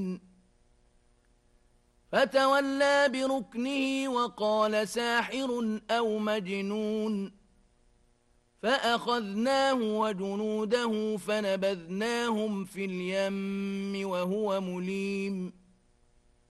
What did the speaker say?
فتولى بركنه وقال ساحر أو مجنون فأخذناه وجنوده فنبذناهم في اليم وهو مليم